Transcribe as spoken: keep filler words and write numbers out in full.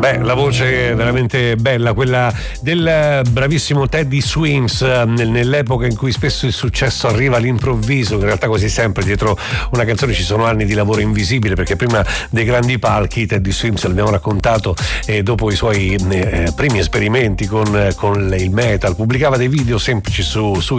Beh, la voce è veramente bella, quella del bravissimo Teddy Swims, nell'epoca in cui spesso il successo arriva all'improvviso, in realtà quasi sempre dietro una canzone ci sono anni di lavoro invisibile, perché prima dei grandi palchi Teddy Swims, l'abbiamo raccontato, e dopo i suoi eh, primi esperimenti con, con il metal pubblicava dei video semplici su, su